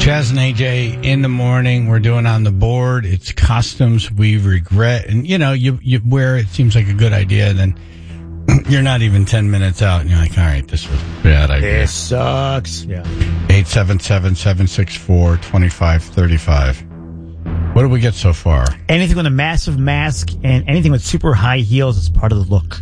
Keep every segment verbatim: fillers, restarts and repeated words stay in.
Chaz and A J in the morning. We're doing On the Board. It's costumes we regret. And, you know, you, you wear it seems like a good idea. And then you're not even ten minutes out. And you're like, all right, this was a bad idea. This sucks. Yeah. eight seven seven, seven six four, two five three five. What did we get so far? Anything with a massive mask and anything with super high heels is part of the look.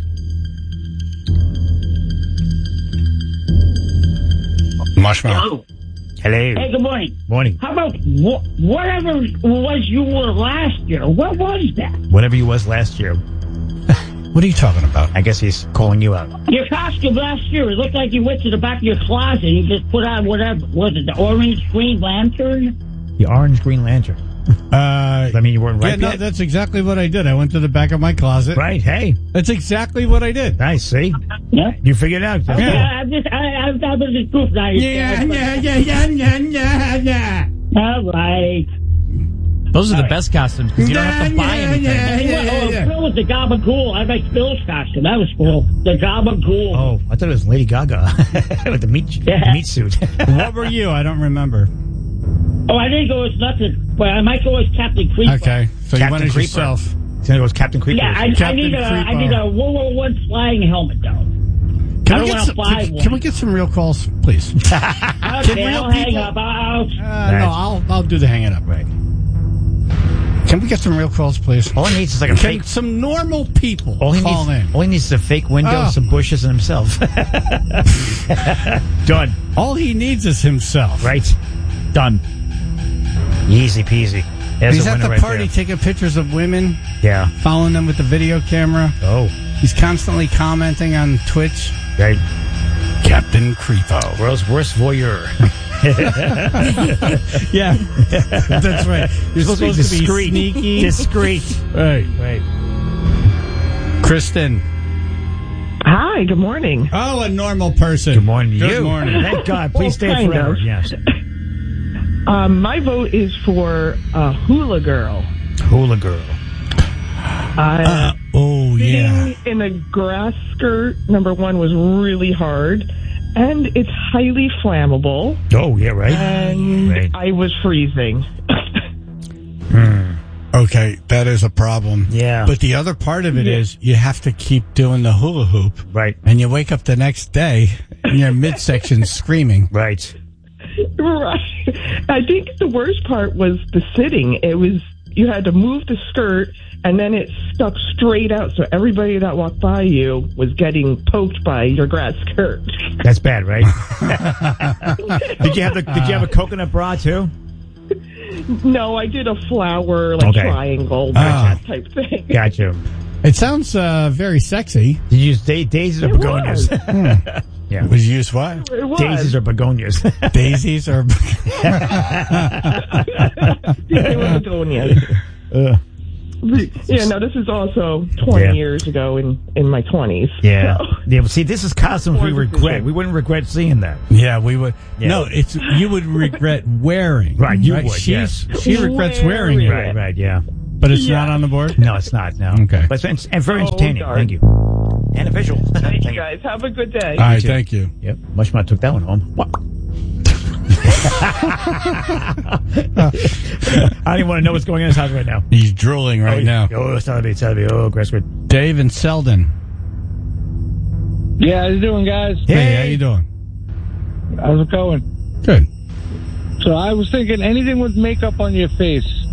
Marshmallow. Hello. Hello. Hey, good morning. Morning. How about wh- whatever was you were last year? What was that? Whatever you was last year. What are you talking about? I guess he's calling you out. Your costume last year, it looked like you went to the back of your closet and you just put on whatever. Was it the orange green lantern? The orange green lantern. Uh, I mean, you weren't right yeah, no, yet? that's exactly what I did. I went to the back of my closet. Right, hey. That's exactly what I did. Nice, see? Yeah. You figured it out. Okay, Yeah. I'm just, I, I'm, I'm just proof now. Yeah, yeah, yeah, yeah, yeah, yeah, yeah. All right. Those are the best costumes because you don't have to buy Yeah, anything. yeah, yeah, yeah, oh, yeah. Phil was the Gabagool. I like Phil's costume. That was cool. The Gabagool. Oh, I thought it was Lady Gaga with the meat, Yeah. the meat suit. What were you? I don't remember. Oh, I didn't go as nothing, but I might go as Captain Creeper. Okay, so you Captain went as Creeper. yourself. So it was Captain Creeper. Yeah, I, I Captain need a, I Creeper. need a World War One flying helmet, though. Can I we, don't get wanna some, buy can, one. can we get some real calls, please? Okay, real I'll hang people- up. I'll, Uh, no, I'll I'll do the hanging up. Right. Can we get some real calls, please? All he needs is like a Can fake. some normal people All he call needs, in? all he needs is a fake window, Oh. some bushes, and himself. Done. All he needs is himself. Right. Done. Easy peasy. There's He's a at winner the right party there. taking pictures of women, Yeah. following them with the video camera. Oh. He's constantly commenting on Twitch. Right. Captain Creepo. World's worst voyeur. Yeah, that's right. You're supposed, to discreet. be sneaky. Discreet. Right. Right. Kristen. Hi, good morning. Oh, a normal person. Good morning to Good you. morning. Thank God. Please stay Well, kind forever. of. Yes. Um, my vote is for uh, Hula Girl. Hula girl. Uh, Uh, oh, sitting yeah. in a grass skirt, number one, was really hard. And it's highly flammable. Oh, yeah, right. And Right. I was freezing. Okay, that is a problem. Yeah. But the other part of it is you have to keep doing the hula hoop. Right. And you wake up the next day in your midsection screaming. Right. Right. I think the worst part was the sitting. It was, you had to move the skirt and then it stuck straight out. So everybody that walked by you was getting poked by your grass skirt. That's bad, right? did you have the Did you have a coconut bra too? No, I did a flower, like Okay. triangle, Ah. that type thing. Got you. It sounds uh, very sexy. Did you use da- daisies or It begonias? was. Yeah. Was used what? It was. Daisies or begonias? Daisies or... It was begonias. uh, Yeah, no, this is also twenty Yeah. years ago in, in my twenties. yeah. So. Yeah. Well, see, this is costumes we Or regret. decision. We wouldn't regret seeing that. Yeah, we would. Yeah. No, it's you would regret wearing. Right, you would, She's, yes. She regrets wearing it. Wearing Right. Right. Yeah. But it's Yeah. not on the board? No, it's not. No. Okay. But it's and very Oh, entertaining. darn. Thank you. And a visual. Thank you, guys. Have a good day. All right, too. thank you. Yep. Mushmouth took that one home. I don't even want to know what's going on in his house right now. He's drooling right oh, now. Oh, it's telling me, it's telling me. Oh, Grasswood. Dave and Selden. Yeah, how you doing, guys? Hey, how you doing? How's it going? Good. So I was thinking anything with makeup on your face.